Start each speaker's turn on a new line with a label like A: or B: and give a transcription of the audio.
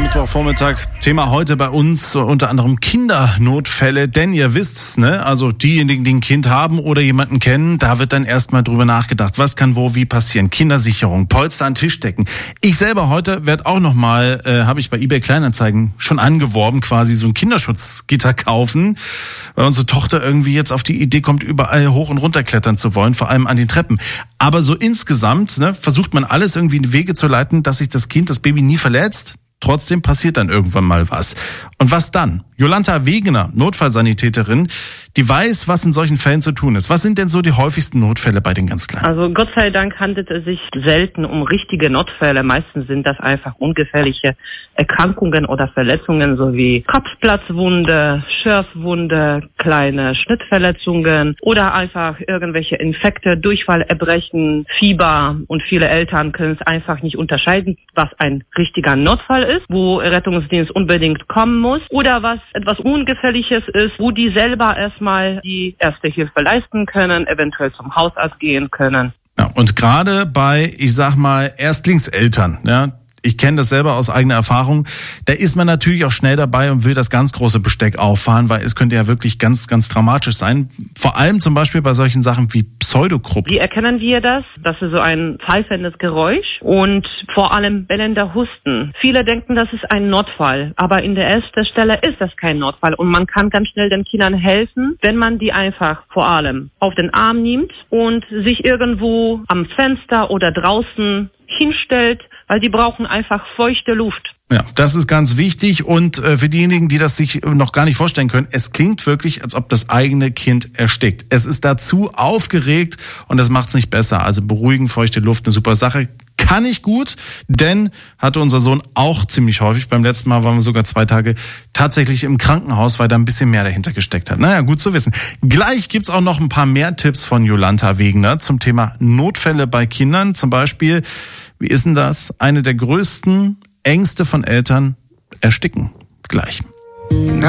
A: Mittwochvormittag. Thema heute bei uns unter anderem Kindernotfälle, denn ihr wisst's, ne? Also diejenigen, die ein Kind haben oder jemanden kennen, da wird dann erstmal drüber nachgedacht, was kann wo wie passieren. Kindersicherung, Polster an Tischdecken. Ich selber heute werde auch nochmal, habe ich bei eBay Kleinanzeigen schon angeworben, quasi so ein Kinderschutzgitter kaufen, weil unsere Tochter irgendwie jetzt auf die Idee kommt, überall hoch und runter klettern zu wollen, vor allem an den Treppen. Aber so insgesamt, ne, versucht man alles irgendwie in Wege zu leiten, dass sich das Baby nie verletzt. Trotzdem passiert dann irgendwann mal was. Und was dann? Jolanta Wegener, Notfallsanitäterin, die weiß, was in solchen Fällen zu tun ist. Was sind denn so die häufigsten Notfälle bei den ganz Kleinen?
B: Also Gott sei Dank handelt es sich selten um richtige Notfälle. Meistens sind das einfach ungefährliche Erkrankungen oder Verletzungen, sowie Kopfplatzwunde, Schürfwunde, kleine Schnittverletzungen oder einfach irgendwelche Infekte, Durchfall, Erbrechen, Fieber. Und viele Eltern können es einfach nicht unterscheiden, was ein richtiger Notfall ist, wo Rettungsdienst unbedingt kommen muss, oder was etwas Ungefährliches ist, wo die selber erstmal die erste Hilfe leisten können, eventuell zum Hausarzt gehen können.
A: Ja, und gerade bei, ich sag mal, Erstlingseltern, ja, ich kenne das selber aus eigener Erfahrung, da ist man natürlich auch schnell dabei und will das ganz große Besteck auffahren, weil es könnte ja wirklich ganz, ganz dramatisch sein. Vor allem zum Beispiel bei solchen Sachen wie Pseudokrupp.
B: Wie erkennen wir das? Das ist so ein pfeifendes Geräusch und vor allem bellender Husten. Viele denken, das ist ein Notfall, aber in der ersten Stelle ist das kein Notfall und man kann ganz schnell den Kindern helfen, wenn man die einfach vor allem auf den Arm nimmt und sich irgendwo am Fenster oder draußen hinstellt, weil die brauchen einfach feuchte Luft.
A: Ja, das ist ganz wichtig und für diejenigen, die das sich noch gar nicht vorstellen können, es klingt wirklich, als ob das eigene Kind erstickt. Es ist dazu aufgeregt und das macht's nicht besser. Also beruhigen, feuchte Luft, eine super Sache. Kann ich gut, denn hatte unser Sohn auch ziemlich häufig. Beim letzten Mal waren wir sogar 2 Tage tatsächlich im Krankenhaus, weil da ein bisschen mehr dahinter gesteckt hat. Naja, gut zu wissen. Gleich gibt's auch noch ein paar mehr Tipps von Jolanta Wegener zum Thema Notfälle bei Kindern. Zum Beispiel, wie ist denn das? Eine der größten Ängste von Eltern: Ersticken. Gleich.